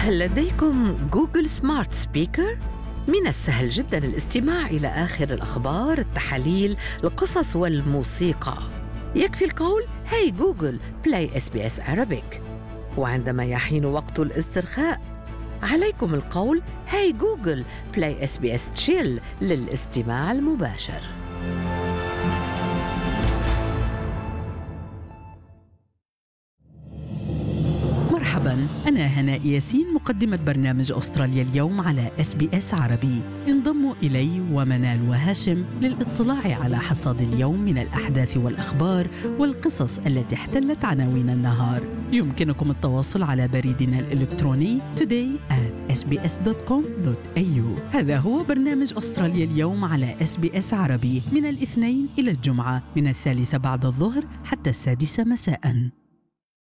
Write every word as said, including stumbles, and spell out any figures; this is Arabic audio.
هل لديكم جوجل سمارت سبيكر؟ من السهل جدا الاستماع إلى آخر الأخبار، التحاليل، القصص والموسيقى. يكفي القول هاي جوجل بلاي اس بي اس Arabic. وعندما يحين وقت الاسترخاء عليكم القول هاي جوجل بلاي اس بي اس تشيل للاستماع المباشر. مرحباً، أنا هناء ياسين مقدمة برنامج أستراليا اليوم على إس بي إس عربي. انضموا إلي ومنال وهاشم للاطلاع على حصاد اليوم من الأحداث والأخبار والقصص التي احتلت عناوين النهار. يمكنكم التواصل على بريدنا الإلكتروني today at s b s dot com dot a u. هذا هو برنامج أستراليا اليوم على إس بي إس عربي من الاثنين إلى الجمعة من الثالثة بعد الظهر حتى السادسة مساءً.